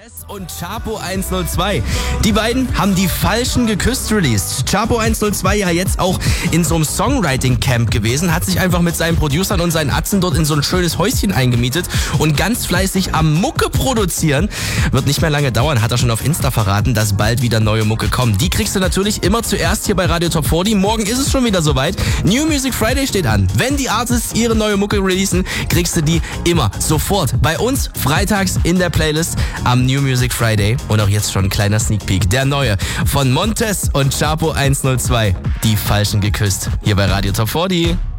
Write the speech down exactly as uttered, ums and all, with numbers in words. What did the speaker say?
Und Chapo hundertzwei. Die beiden haben die Falschen geküsst released. Chapo hundertzwei ja jetzt auch in so einem Songwriting-Camp gewesen, hat sich einfach mit seinen Producern und seinen Atzen dort in so ein schönes Häuschen eingemietet und ganz fleißig am Mucke produzieren. Wird nicht mehr lange dauern, hat er schon auf Insta verraten, dass bald wieder neue Mucke kommt. Die kriegst du natürlich immer zuerst hier bei Radio Top vierzig. Morgen ist es schon wieder soweit. New Music Friday steht an. Wenn die Artists ihre neue Mucke releasen, kriegst du die immer sofort bei uns freitags in der Playlist am New Music Friday. Und auch jetzt schon ein kleiner Sneak Peek. Der neue von Montez und Chapo hundertzwei. Die Falschen geküsst. Hier bei Radio Top vierzig.